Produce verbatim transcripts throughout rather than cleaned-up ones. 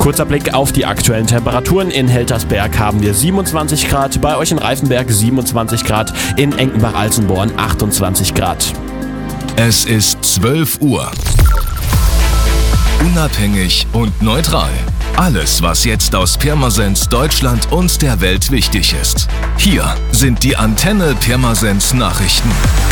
Kurzer Blick auf die aktuellen Temperaturen. In Heltersberg haben wir siebenundzwanzig Grad, bei euch in Reifenberg siebenundzwanzig Grad, in Enkenbach-Alsenborn achtundzwanzig Grad. Es ist zwölf Uhr. Unabhängig und neutral. Alles, was jetzt aus Pirmasens, Deutschland und der Welt wichtig ist. Hier sind die Antenne Pirmasens Nachrichten.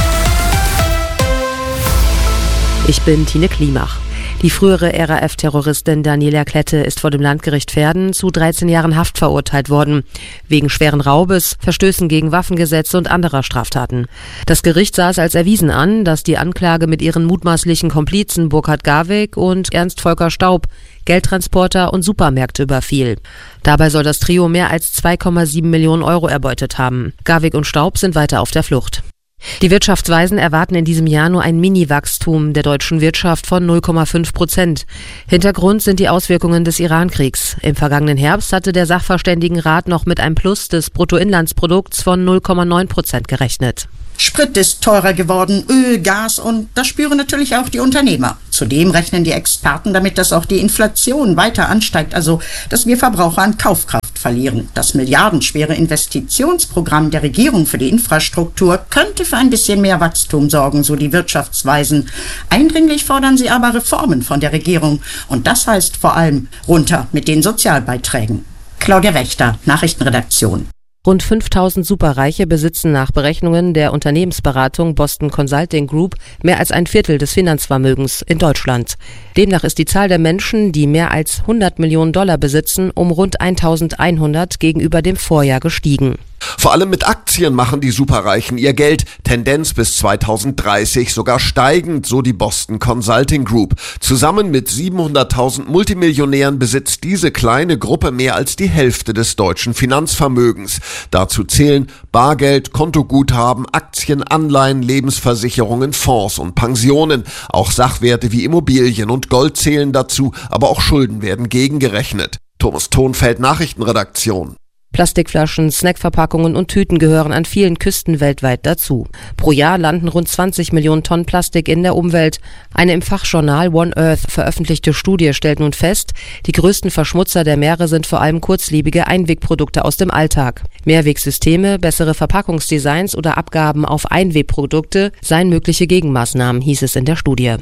Ich bin Tine Klimach. Die frühere R A F-Terroristin Daniela Klette ist vor dem Landgericht Verden zu dreizehn Jahren Haft verurteilt worden, wegen schweren Raubes, Verstößen gegen Waffengesetze und anderer Straftaten. Das Gericht sah es als erwiesen an, dass die Anklage mit ihren mutmaßlichen Komplizen Burkhard Garwig und Ernst Volker Staub Geldtransporter und Supermärkte überfiel. Dabei soll das Trio mehr als zwei Komma sieben Millionen Euro erbeutet haben. Garwig und Staub sind weiter auf der Flucht. Die Wirtschaftsweisen erwarten in diesem Jahr nur ein Mini-Wachstum der deutschen Wirtschaft von null Komma fünf Prozent. Hintergrund sind die Auswirkungen des Iran-Kriegs. Im vergangenen Herbst hatte der Sachverständigenrat noch mit einem Plus des Bruttoinlandsprodukts von null Komma neun Prozent gerechnet. Sprit ist teurer geworden, Öl, Gas und das spüren natürlich auch die Unternehmer. Zudem rechnen die Experten damit, dass auch die Inflation weiter ansteigt, also dass wir Verbraucher an Kaufkraft verlieren. Das milliardenschwere Investitionsprogramm der Regierung für die Infrastruktur könnte für ein bisschen mehr Wachstum sorgen, so die Wirtschaftsweisen. Eindringlich fordern sie aber Reformen von der Regierung und das heißt vor allem runter mit den Sozialbeiträgen. Claudia Wächter, Nachrichtenredaktion. Rund fünftausend Superreiche besitzen nach Berechnungen der Unternehmensberatung Boston Consulting Group mehr als ein Viertel des Finanzvermögens in Deutschland. Demnach ist die Zahl der Menschen, die mehr als hundert Millionen Dollar besitzen, um rund eintausendeinhundert gegenüber dem Vorjahr gestiegen. Vor allem mit Aktien machen die Superreichen ihr Geld. Tendenz bis zweitausenddreißig sogar steigend, so die Boston Consulting Group. Zusammen mit siebenhunderttausend Multimillionären besitzt diese kleine Gruppe mehr als die Hälfte des deutschen Finanzvermögens. Dazu zählen Bargeld, Kontoguthaben, Aktien, Anleihen, Lebensversicherungen, Fonds und Pensionen. Auch Sachwerte wie Immobilien und Gold zählen dazu, aber auch Schulden werden gegengerechnet. Thomas Thonfeld, Nachrichtenredaktion. Plastikflaschen, Snackverpackungen und Tüten gehören an vielen Küsten weltweit dazu. Pro Jahr landen rund zwanzig Millionen Tonnen Plastik in der Umwelt. Eine im Fachjournal One Earth veröffentlichte Studie stellt nun fest, die größten Verschmutzer der Meere sind vor allem kurzlebige Einwegprodukte aus dem Alltag. Mehrwegsysteme, bessere Verpackungsdesigns oder Abgaben auf Einwegprodukte seien mögliche Gegenmaßnahmen, hieß es in der Studie.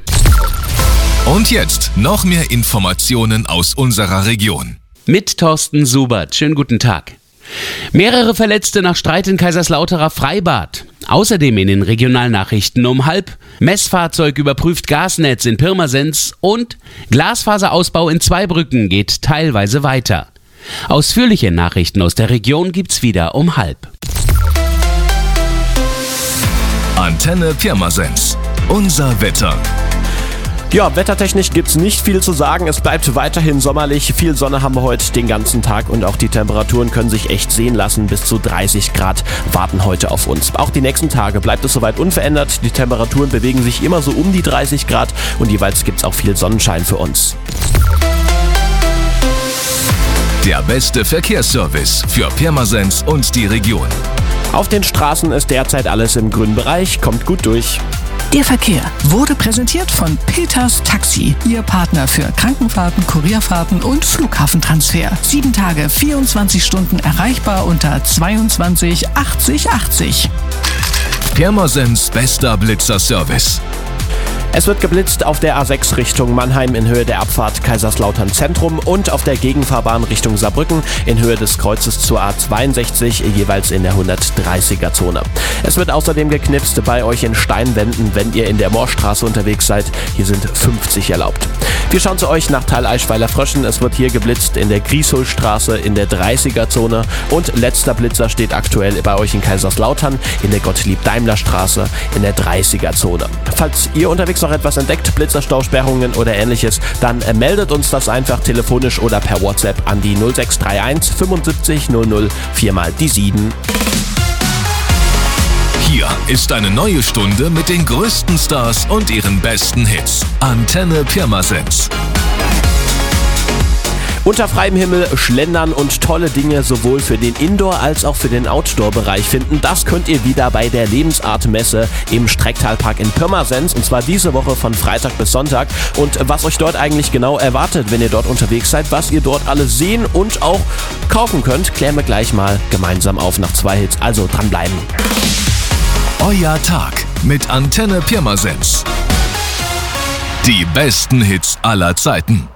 Und jetzt noch mehr Informationen aus unserer Region. Mit Thorsten Subert. Schönen guten Tag. Mehrere Verletzte nach Streit in Kaiserslauterer Freibad. Außerdem in den Regionalnachrichten um halb. Messfahrzeug überprüft Gasnetz in Pirmasens und Glasfaserausbau in Zweibrücken geht teilweise weiter. Ausführliche Nachrichten aus der Region gibt's wieder um halb. Antenne Pirmasens. Unser Wetter. Ja, wettertechnisch gibt's nicht viel zu sagen. Es bleibt weiterhin sommerlich. Viel Sonne haben wir heute den ganzen Tag und auch die Temperaturen können sich echt sehen lassen. Bis zu dreißig Grad warten heute auf uns. Auch die nächsten Tage bleibt es soweit unverändert. Die Temperaturen bewegen sich immer so um die dreißig Grad und jeweils gibt's auch viel Sonnenschein für uns. Der beste Verkehrsservice für Pirmasens und die Region. Auf den Straßen ist derzeit alles im grünen Bereich. Kommt gut durch. Der Verkehr wurde präsentiert von Peters Taxi, Ihr Partner für Krankenfahrten, Kurierfahrten und Flughafentransfer. Sieben Tage, vierundzwanzig Stunden erreichbar unter zweiundzwanzig achtzig achtzig. Pirmasens bester Blitzerservice. Es wird geblitzt auf der A sechs Richtung Mannheim in Höhe der Abfahrt Kaiserslautern Zentrum und auf der Gegenfahrbahn Richtung Saarbrücken in Höhe des Kreuzes zur A zweiundsechzig, jeweils in der hundertdreißiger Zone. Es wird außerdem geknipst bei euch in Steinwänden, wenn ihr in der Moorstraße unterwegs seid. Hier sind fünfzig erlaubt. Wir schauen zu euch nach Thaleischweiler Fröschen. Es wird hier geblitzt in der Grieshulstraße in der dreißiger Zone und letzter Blitzer steht aktuell bei euch in Kaiserslautern in der Gottlieb-Daimler-Straße in der dreißiger Zone. Falls ihr unterwegs noch etwas entdeckt, Blitzerstausperrungen oder ähnliches, dann äh, meldet uns das einfach telefonisch oder per WhatsApp an die null sechs drei eins fünfundsiebzig null null vier mal die sieben. Hier ist eine neue Stunde mit den größten Stars und ihren besten Hits. Antenne Pirmasens. Unter freiem Himmel schlendern und tolle Dinge sowohl für den Indoor- als auch für den Outdoor-Bereich finden, das könnt ihr wieder bei der Lebensart-Messe im Strecktalpark in Pirmasens, und zwar diese Woche von Freitag bis Sonntag. Und was euch dort eigentlich genau erwartet, wenn ihr dort unterwegs seid, was ihr dort alles sehen und auch kaufen könnt, klären wir gleich mal gemeinsam auf nach zwei Hits. Also dranbleiben. Euer Tag mit Antenne Pirmasens. Die besten Hits aller Zeiten.